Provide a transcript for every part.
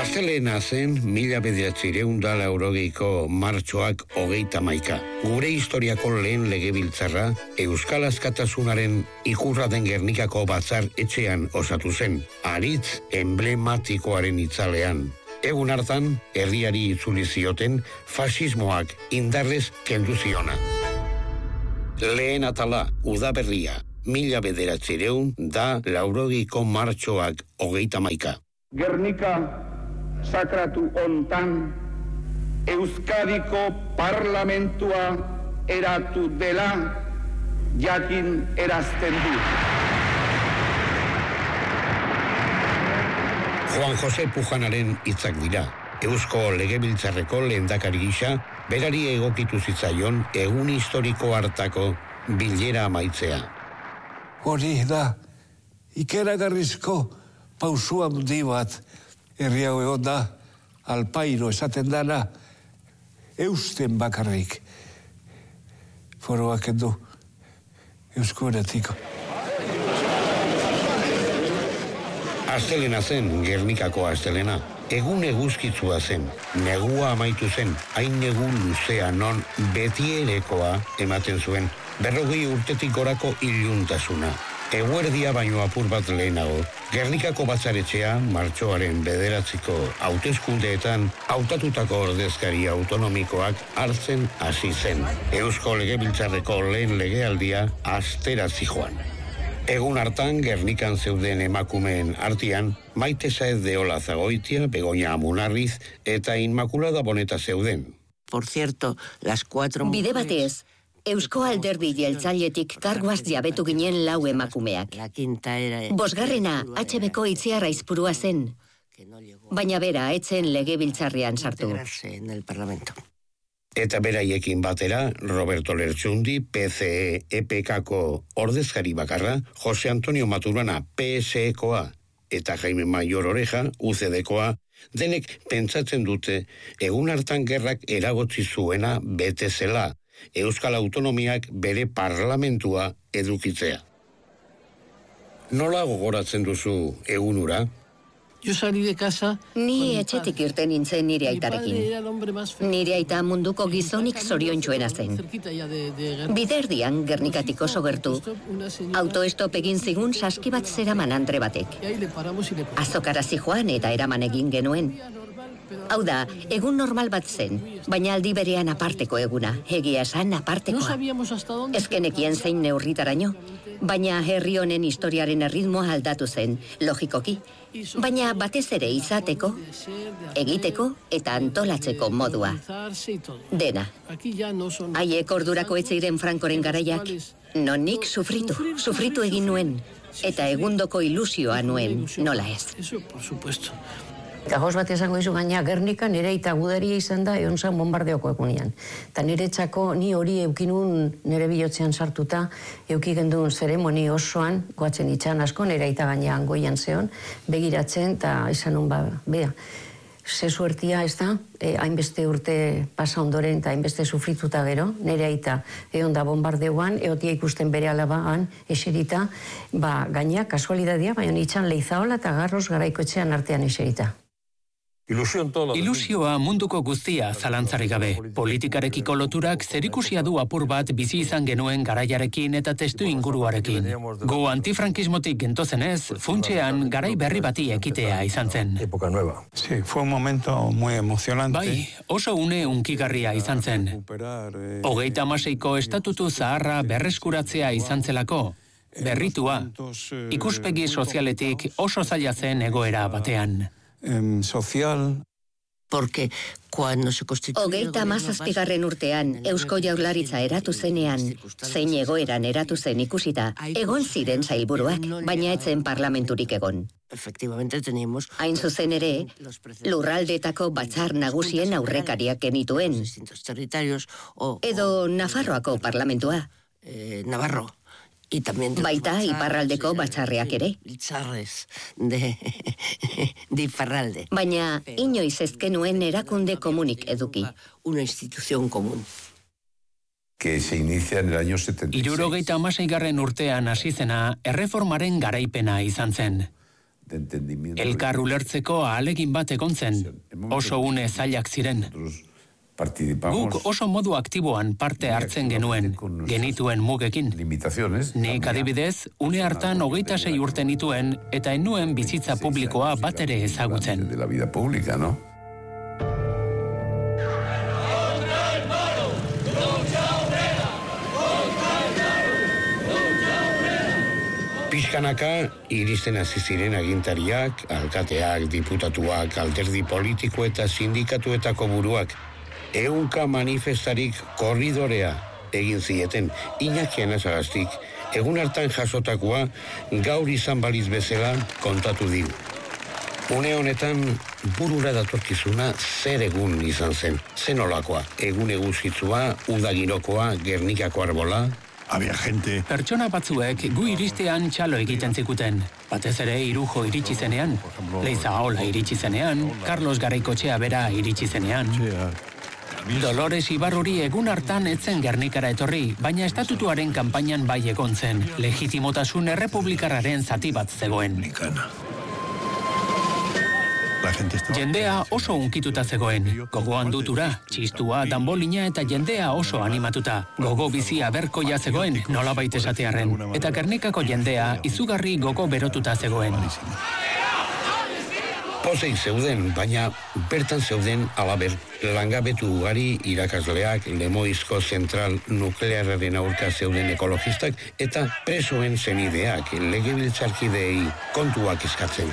Astelena zen 1980ko martxoak 31. Gure historiako lehen legebiltzarra Euskal Askatasunaren ikurra den Gernikako batzar etxean osatu zen, haritz emblematikoaren itzalean. Egun hartan, herriari itzuli zioten fasismoak indarrez kendu ziona. Lehen atala, udaberria, 1980ko martxoak 31. Gernika sakratu hontan Euskadiko parlamentua eratu dela jakin erazten du. Juan Jose Pujanaren hitzak dira. Eusko Legebiltzarreko lehendakari gisa, berari egokitu zitzaion egun historiko hartako bilera amaitzea. Hori da, ikeragarrizko pausua handi bat. Herri hau egon da, alpairo esaten dana, eusten bakarrik. Foroak endu, euskueratiko. Astelena zen, Gernikako astelena. Egun eguzkitzua zen, negua amaitu zen, hain negu luzea non betierekoa ematen zuen, 40 urtetik gorako iluntasuna. Eguerdia baino apur bat lehenago, Gernikako batzaretxea martxoaren 9ko hauteskundeetan hautatutako ordezkari autonomikoak hartzen hasi zen. Eusko Legebiltzarreko lehen legealdia astera zijoan. Egun hartan Gernikan zeuden emakumeen artean Maite Saez de Olazagoitia, Begoña Amunarriz eta Inmaculada Boneta zeuden. Por cierto, las 4 Bide batez, Eusko Alderdi Jeltzaletik karguaz jabetu ginen 4 emakumeak. Bosgarrena HBko Itziar Aizpurua zen, baina bera etzen legebiltzarrean sartu. Eta beraiekin batera, Roberto Lertxundi, PCE, EPKko ordezkari bakarra, Jose Antonio Maturana, PSEkoa, eta Jaime Mayor Oreja, UCDkoa, denek pentsatzen dute egun hartan gerrak eragotzi zuena bete zela, Euskal Autonomiak bere parlamentua edukitzea. Nola gogoratzen duzu egunura? Yo salí de casa... Ni etxetik irten nintzen nire aitarekin. Nire aita munduko gizonik zoriontsuena zen. Biderdian, Gernikatik oso gertu, autoestop egin zigun saski bat zeraman andre batek. Azokara zijoan eta eraman egin genuen. Hau da, egun normal bat zen, baina aldi berean aparteko eguna, egia esan apartekoa. Ezkenekien zein neurritaraino, baina herri honen historiaren erritmoa aldatu zen, logikoki, baina batez ere izateko, egiteko eta antolatzeko modua. Dena. Haiek ordurako ez ziren Frankoren garaiak, nonik sufritu egin nuen, eta egundoko ilusioa nuen, nola ez. Eta gauz bat esango dizu gaina Gernika nire eta gudaria izan da egon zan bombardeoko egunean. Eta nire txako ni hori eukinun nire bihotzean sartuta, euki gendun zeremoni osoan, goatzen itxan asko, nire eta gainean goian zeon, begiratzen, eta izan nun bea. Ze suertia ez da, hainbeste urte pasa ondoren eta hainbeste sufrituta gero, nire aita egon da bombardeuan, eotia ikusten bere alabaan, eserita, gaina kasualidadia, baina itxan Leizaola eta Garros garaiko etxean artean eserita. Ilusioa munduko guztia zalantzarik gabe. Politikarekiko loturak zerikusia du apur bat bizi izan genuen garaiarekin eta testu inguruarekin. Gu antifrankismotik gentozenez, funtsean garai berri bati ekitea izan zen. Sí, fue un momento muy emocionante. Bai, oso une unkigarria izan zen. 36ko estatutu zaharra berreskuratzea izan zelako. Berritua, ikuspegi sozialetik oso zaila zen egoera batean. Social. Porque cuando se constituyó... 37. urtean, Eusko Jaurlaritza eratu zenean, zein egoeran eratu zen ikusita, egon ziren sailburuak, baina etzen parlamenturik egon. Hain zuzen ere, lurraldetako batzar nagusien aurrekariak genituen. Edo Nafarroako parlamentua. Navarro. Baita iparraldeko batzarreak ere. De iparralde. Baina inoiz ezkenuen erakunde komunik eduki. Una institución común. Que se inicia en el año 76. 76. urtean hasi zena erreformaren garaipena izan zen. Elkar ulertzeko ahalegin bat egon zen, oso une zailak ziren. Guk oso modu aktiboan parte hartzen genuen, genituen mugekin. Nik adibidez, une hartan 26 urte nituen eta enuen bizitza publikoa bat ere ezagutzen. Pixkanaka, iristen hasi ziren agintariak, alkateak, diputatuak, alderdi politiko eta sindikatuetako buruak. 100 manifestarik korridorea egin zieten, Iñaki Anasagaztik, egun hartan jasotakoa gaur izan baliz bezala kontatu digu. Une honetan burura datorkizuna zer egun izan zen, zenolakoa, egun eguzkitzua, udagirokoa, Gernikako arbola. Pertsona batzuek gu iristean txalo egiten zikuten. Batez ere Irujo iritsi zenean, Leizaola iritsi zenean, Carlos Garaikoetxea bera iritsi zenean. Dolores Ibarruri egun hartan etzen Gernikara etorri, baina estatutuaren kanpainan bai egon zen, legitimotasun errepublikarraren zati bat zegoen. Jendea oso unkituta zegoen, gogoan dutura, txistua, danbolina eta jendea oso animatuta. Gogo bizia berkoia zegoen, nolabait esatearren, eta Gernikako jendea izugarri gogo berotuta zegoen. Pozeik zeuden, baina bertan zeuden alaber, langabetu ugari irakasleak, Lemoizko zentral nuklearraren aurka zeuden ekologistak eta presoen zenideak, legebiltzarkideei kontuak eskatzen.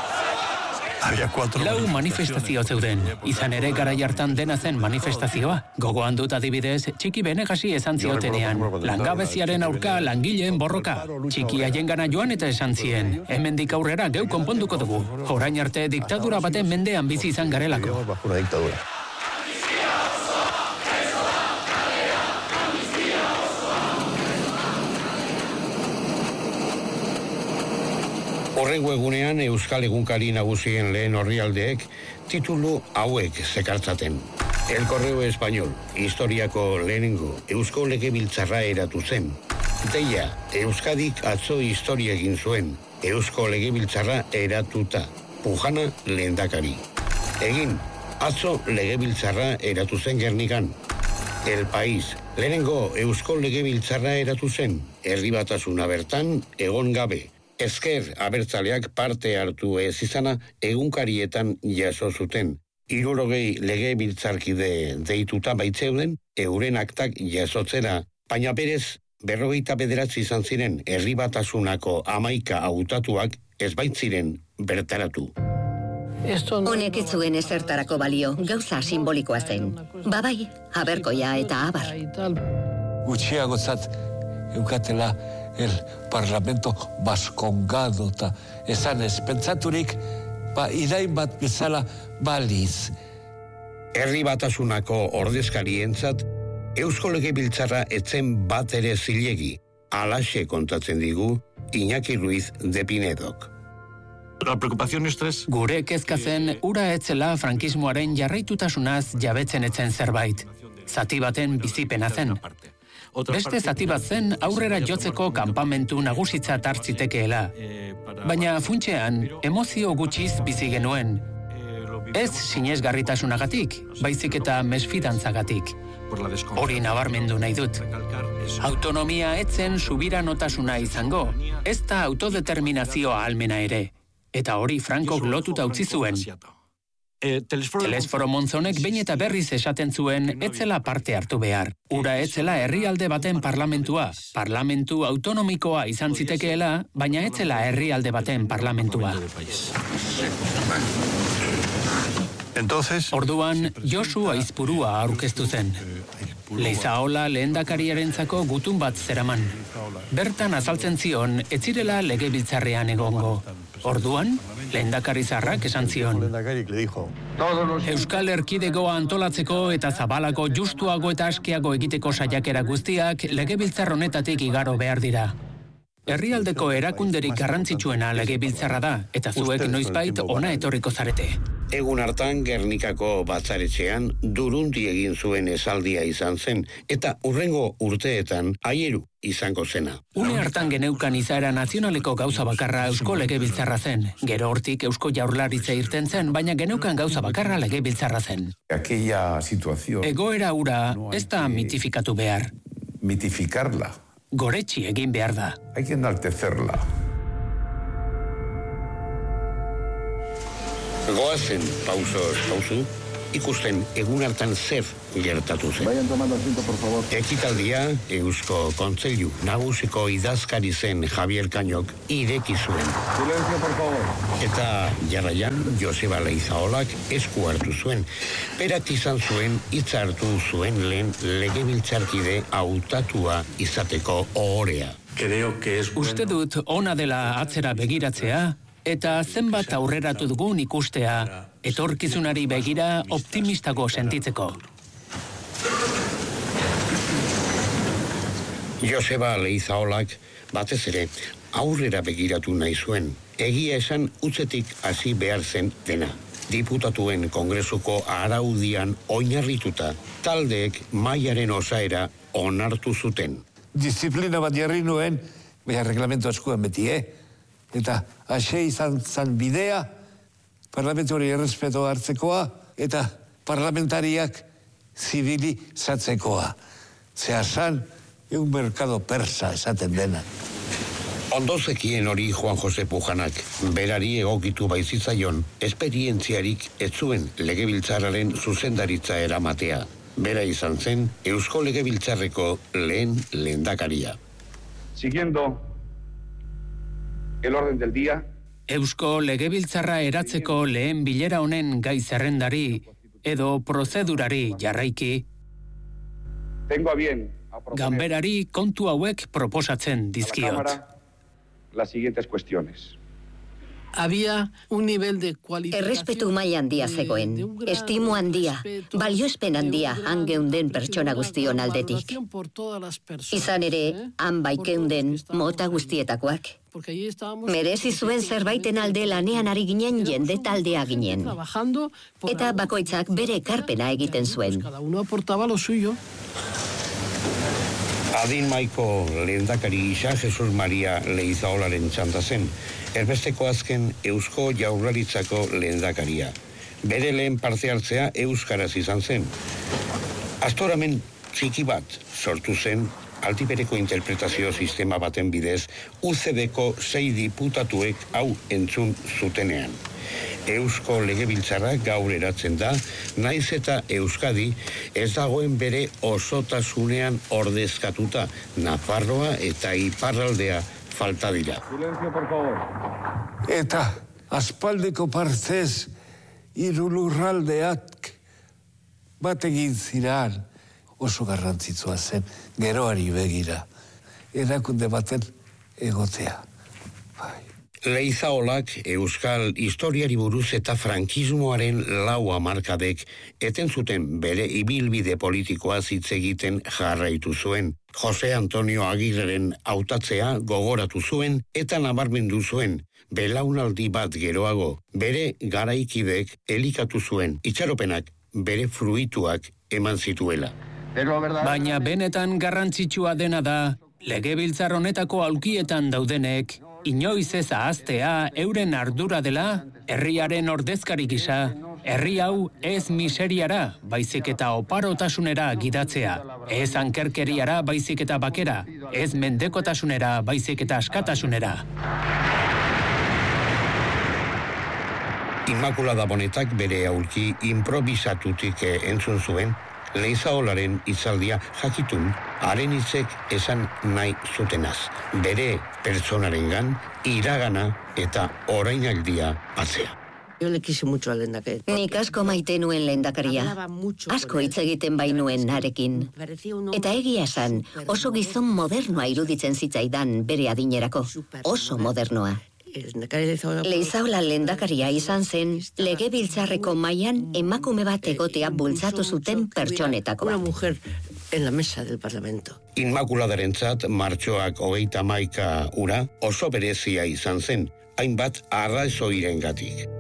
4 manifestazio zeuden, izan ere garai hartan dena zen manifestazioa. Gogoan dut adibidez, Txiki Benegasi esan ziotenean, langabeziaren aurka langileen borroka. Txiki haiengana joan eta esan zien, hemendik aurrera geu konponduko dugu. Orain arte diktadura baten mendean bizi izan garelako. Horrengo egunean Euskal Egunkari nagusien lehen orrialdeek titulu hauek zekartzaten. El Correo Español, historiako lehenengo Eusko Legebiltzarra eratu zen. Deia, Euskadik atzo historia egin zuen, Eusko Legebiltzarra eratuta, Pujana lehendakari. Egin, atzo Legebiltzarra eratu zen Gernikan. El País, lehenengo Eusko Legebiltzarra eratu zen, Herri Batasuna bertan egon gabe. Ezker abertzaleak parte hartu ez izana egunkarietan jaso zuten. 60 legebiltzarkide deituta baitzeuden, euren aktak jasotzera, baina berez 59 izan ziren Herri Batasunako 11 hautatuak ez baitziren bertaratu. Honek ez zuen ezertarako balio, gauza simbolikoa zen. Babai, aberkoia eta abar. Gutxiagotzat eukatela el Parlamento baskongado eta esan ez pentsaturik, irain bat bezala baliz. Herri Batasunako ordezkarientzat, Eusko Legebiltzarra etzen bat ere zilegi, alaxe kontatzen digu Iñaki Ruiz de Pinedok. Gure kezka zen, ura etzela frankismoaren jarraitutasunaz jabetzen etzen zerbait. Zati baten bizipena zen. Beste zati bat zen aurrera jotzeko kanpamentu nagusitza hartzitekeela. Baina funtsean, emozio gutxiz bizi genuen. Ez sinesgarritasunagatik, baizik eta mesfidantzagatik. Hori nabarmendu nahi dut. Autonomia etzen subiranotasuna izango, ez da autodeterminazioa ahalmena ere. Eta hori Frankok lotuta utzi zuen. Telesforo Monzonek behin eta berriz esaten zuen etzela parte hartu behar. Ura etzela herrialde baten parlamentua. Parlamentu autonomikoa izan zitekeela, baina etzela herrialde baten parlamentua. Orduan, Josu Aizpurua aurkeztu zen. Leizaola lehendakariarentzako gutun bat zeraman. Bertan azaltzen zion, ez zirela legebiltzarrean egongo. Orduan, lehendakarizarrak esan zion. Euskal Erkidegoa antolatzeko eta zabalako justuago eta askeago egiteko saiakera guztiak legebiltzar honetatik igaro behar dira. Herrialdeko erakunderik garrantzitsuena legebiltzarra da, eta zuek noizbait ona etorriko zarete. Egun hartan Gernikako batzaretxean durundi egin zuen esaldia izan zen, eta hurrengo urteetan aieru izango zena. Une hartan geneukan izaera nazionaleko gauza bakarra Eusko Legebiltzarra zen. Gero hortik Eusko Jaurlaritza irten zen, baina geneukan gauza bakarra Legebiltzarra zen. Aquella situación... Egoera hura ez da mitifikatu behar. Mitificarla. Goretsi egin behar da. Hay que enaltecerla. Goazen pausu, ikusten egun hartan zer gertatu zen. Vayan tomando asiento, por favor. Ekitaldia Eusko Kontseilu Nagusiko idazkari zen Javier Cañok ireki zuen. Silencio, por favor. Eta jarraian Joseba Leizaolak esku hartu zuen. Berak izan zuen hitz hartu zuen lehen legebiltzarkide hautatua izateko ohorea. Uste dut ona dela atzera begiratzea, eta zenbat aurreratu dugun ikustea, etorkizunari begira optimistago sentitzeko. Joseba Leizaolak batez ere aurrera begiratu nahi zuen. Egia esan utzetik hasi behar zen dena. Diputatuen Kongresuko araudian oinarrituta, taldeek mailaren osaera onartu zuten. Disiplina bat jarri nuen, baina reglamento askoan beti, Eta ase izan zan bidea, parlamentori errespeto hartzekoa, eta parlamentariak zibilizatzekoa. Zea san, egun merkado persa esaten dena. Ondo zekien hori Juan Jose Pujanak, berari egokitu baizitzaion, esperientziarik ez zuen legebiltzarraren zuzendaritza eramatea. Bera izan zen Eusko Legebiltzarreko lehen lehendakaria. Siguiendo el orden del día. Eusko Legebiltzarra eratzeko lehen bilera honen gai zerrendari edo prozedurari jarraiki, Tengo a bien ganberari kontu hauek proposatzen dizkiot. las siguientes cuestiones. Había un nivel de cualificación... Errespetu maila handia zegoen, estimu handia, balioespen handia hangeunden pertsona guztion aldetik. Izan ere, han baikeunden mota guztietakoak. Merezi zuen zerbaiten alde lanean ari ginen jende taldea ginen. Eta bakoitzak bere ekarpena egiten zuen. Cada uno aportaba lo suyo. Adin maiko lehendakari gisa Jesus Maria Leizaolaren txanda zen, erbesteko azken Eusko Jaurlaritzako lehendakaria. Bere lehen parte hartzea euskaraz izan zen. Astoramen txiki bat sortu zen, altibereko interpretazio sistema baten bidez, UCD-ko 6 diputatuek hau entzun zutenean. Eusko Legebiltzarra gaur eratzen da, naiz eta Euskadi ez dagoen bere osotasunean ordezkatuta, Nafarroa eta Iparraldea falta dira. Silencio, por favor. Eta aspaldeko partez hiru lurraldeak bat egin ziran oso garrantzitsua zen geroari begira. Erakunde baten egotea. Leizaolak euskal historiari buruz eta frankismoaren lau hamarkadek eten zuten bere ibilbide politikoa hitz egiten jarraitu zuen. Jose Antonio Agirreren hautatzea gogoratu zuen eta nabarmendu zuen. Belaunaldi bat geroago, bere garaikidek elikatu zuen, itxaropenak bere fruituak eman zituela. Baina benetan garrantzitsua dena da, legebiltzar honetako aulkietan daudenek, inoiz ez ahaztea euren ardura dela, herriaren ordezkari gisa, herri hau ez miseriara, baizik eta oparotasunera gidatzea, ez ankerkeriara, baizik eta bakera, ez mendekotasunera, baizik eta askatasunera. Inmakulada Bonetak bere aulki improvisatutik entzun zuen, Leizaolaren hitzaldia jakitun, haren hitzek esan nahi zutenaz. Bere pertsonarengan, iragana eta orainaldia atzea. Yo le quise mucho al lehendakari. Nik asko maite nuen lehendakaria. Asko hitz egiten bainuen narekin. Eta egia esan, oso gizon modernoa iruditzen zitzaidan bere adinerako. Oso modernoa. Leizaola lehendakaria izan zen, legebiltzarreko mailan emakume bat egotea bultzatu zuten pertsonetako bat. Una mujer en la mesa del Parlamento. Inmakuladarentzat martxoak 31 ura oso berezia izan zen, hainbat arrazoirengatik.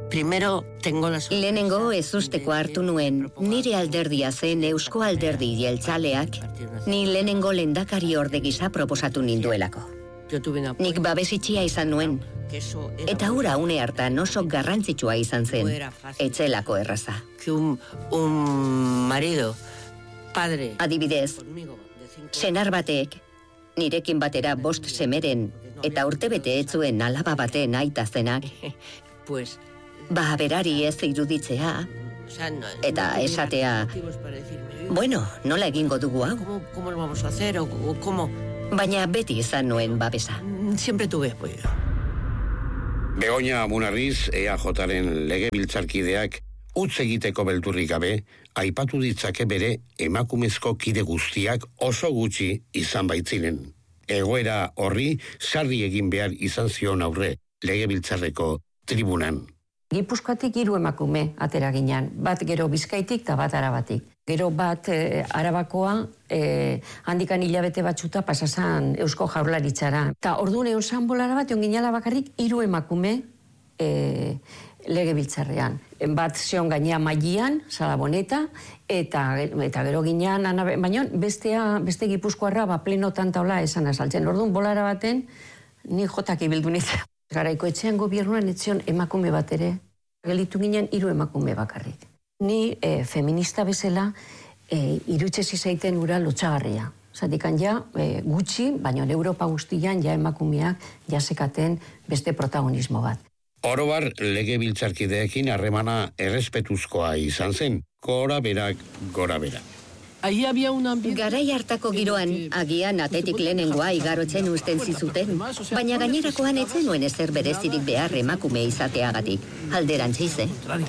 Primero tengo la... Lehenengo ezusteko hartu nuen, nire alderdia zen Eusko Alderdi Jeltzaleak, ni lehenengo lehendakari orde gisa proposatu ninduelako. Nik babesitxia izan nuen, eta hura une hartan oso garrantzitsua izan zen, etzelako erraza. Que un marido, padre... Adibidez, senar batek, nirekin batera 5 semeren, eta urtebete ez zuen alaba baten aita zenak, Pues... berari ez iruditzea, eta esatea, bueno, nola egingo dugu hau? ¿Cómo lo vamos a hacer? ¿O cómo? Baina beti izan nuen babesa. Siempre tuve apoyo. Begoña Amunarriz, EAJaren legebiltzarkideak, utz egiteko beldurrik gabe, aipatu ditzake bere emakumezko kide guztiak oso gutxi izan baitziren. Egoera horri sarri egin behar izan zion aurre legebiltzarreko tribunan. Gipuzkoatik 3 emakume atera ginen, bat gero Bizkaitik eta bat Arabatik. Gero bat Arabakoa handikan hilabete batxuta pasazan Eusko Jaurlaritzara. Ta orduan egon zanbolara bat, egon ginala bakarrik 3 emakume legebiltzarrean. Bat zion gainea Mailan, Salaboneta, eta gero ginean, baina beste Gipuzkoarra plenotan taula esan azaltzen. Orduan bolara baten, ni jotak ibildu nintzen. Garaiko etxean gobernuan etzion emakume bat ere, gelitu ginen 3 emakume bakarrik. Ni feminista bezala irutxe zizaiten ura lotxagarria. Zatikan gutxi, baina Europa guztian emakumeak jasekaten beste protagonismo bat. Orobar legebiltzarkideekin harremana errespetuzkoa izan zen, gora berak. Garai hartako giroan, agian atetik lehenengoa igarotzen uzten zizuten, baina gainerakoan etzen nuen ezer berezirik behar emakume izateagatik. Alderantziz,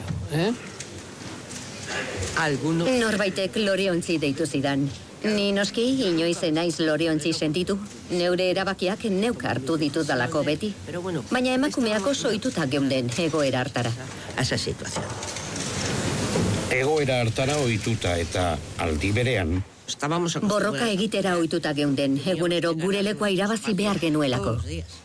Norbaitek loriontzi deitu zidan. Ni noski, inoizen naiz loriontzi sentitu. Neure erabakiak neuk hartu ditudalako beti. Baina emakumeak oso ohituta geunden egoera hartara. Esa situación. Egoera hartara ohituta eta aldi berean. Borroka egitera ohituta geunden, egunero gure lekoa irabazi behar genuelako.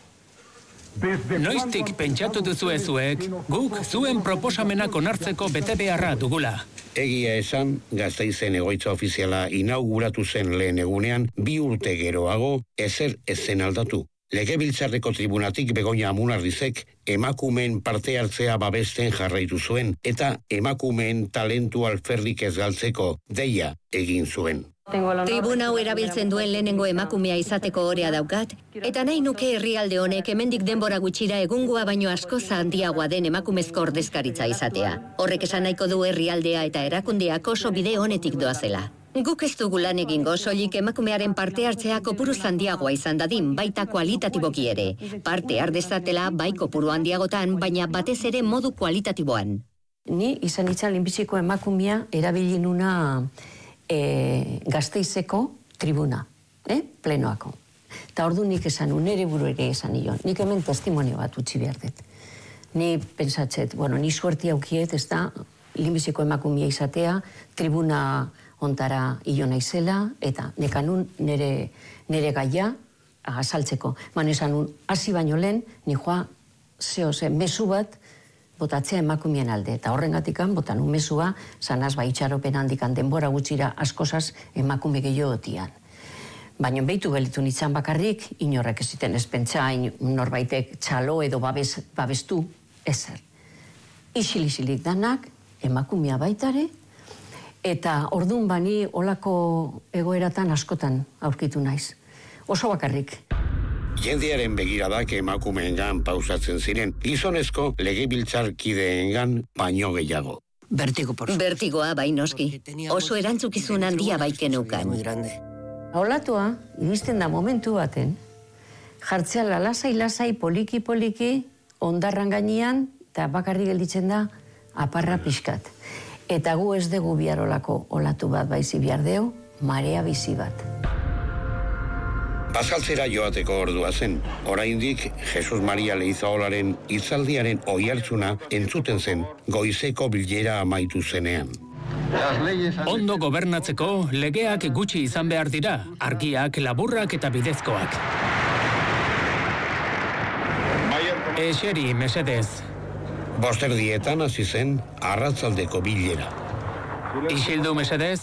Noiztik pentsatu duzue zuek, guk zuen proposamenak onartzeko bete beharra dugula. Egia esan, Gasteizen egoitza ofiziala inauguratu zen lehen egunean, 2 urte geroago ezer ezen aldatu. Legebiltzarreko tribunatik Begoña Amunarrizek emakumeen parte hartzea babesten jarraitu zuen eta emakumeen talentu alferrik ez galtzeko deia egin zuen. Tribuna hau erabiltzen duen lehenengo emakumea izateko orea daukat, eta nahi nuke herrialde honek hemendik denbora gutxira egungoa baino askoz handiagoa den emakumezko ordezkaritza izatea. Horrek esan nahiko du herrialdea eta erakundeak oso bide honetik doazela. Guk ez dugu lan egingo, soilik emakumearen parte hartzea kopuru handiagoa izan dadin, baita kualitatiboki ere. Parte har dezatela bai kopuru handiagotan, baina batez ere modu kualitatiboan. Ni izan itzan lehenbiziko emakumea erabilinuna Gasteizeko tribuna, plenoako. Eta ordu nik esan, nire buru ere esan nion. Nik hemen testimonio bat utzi behar dut. Ni pensatzet, ni suerti aukiet, ez da, lehenbiziko emakumea izatea, tribuna ontara hilo naizela, eta nekanun nire gaia azaltzeko. Esan nun, hasi baino lehen, ni joa, mezu bat, botatzea emakumeen alde. Eta horrengatikan, botan un mesua, sanaz itxaropen handikan denbora gutxira askozaz emakume gehiotian. Baina behitu gelitu nintzen bakarrik, inorrek ez ziten espentsa, norbaitek txalo edo babestu, ezer. Isil-isilik danak, emakumea baitare, eta ordun bani olako egoeratan askotan aurkitu naiz. Oso bakarrik. Jendearen begiradak emakumeengan pausatzen ziren, gizonezko legebiltzarkideengan baino gehiago. Bertigoa bai noski. Oso erantzukizun handia baikeneukan. Olatua, iristen da momentu baten, jartzea lasai, poliki, ondarran gainean, eta bakarrik gelditzen da, aparra pixkat. Eta gu ez dugu bihar olako olatu bat baizi bihar deu, marea bizi bat. Bazkaltzera joateko ordua zen, oraindik Jesus Maria Leizaolaren hitzaldiaren oihartzuna entzuten zen goizeko bilera amaitu zenean. Ondo gobernatzeko legeak gutxi izan behar dira, argiak, laburrak eta bidezkoak. Eseri, mesedez. Bosterdietan hasi zen arratzaldeko bilera. Isildu mesedez.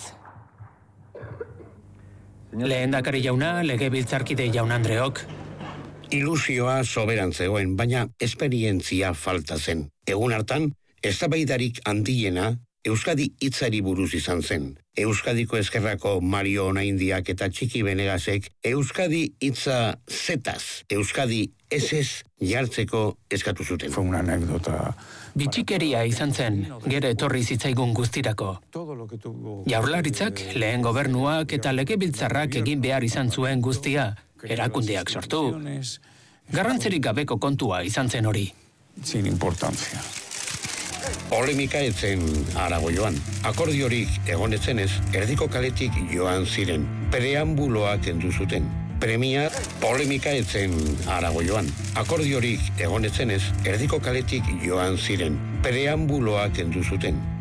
Lehendakari jauna, legebiltzarkide jaun Andreok. Ilusioa soberan zegoen, baina esperientzia falta zen. Egun hartan, eztabaidarik handiena Euskadi hitzari buruz izan zen. Euskadiko Ezkerrako Mario Onaindiak eta Txiki Benegasek Euskadi hitza zetaz, Euskadi esez jartzeko eskatu zuten. Fue una anécdota. Bitxikeria izan zen, gero etorri zitzaigun guztirako. Jaurlaritzak, lehen gobernuak eta legebiltzarrak egin behar izan zuen guztia, erakundeak sortu. Garrantzerik gabeko kontua izan zen hori. Sin importancia. Polemika etzen Aragoioan. Akordiorik egonetzenez, erdiko kaletik joan ziren. Preambuloak kendu zuten. Premia polemika etzen Aragoioan. Akordiorik egonetzenez, erdiko kaletik joan ziren. Preambuloak kendu zuten.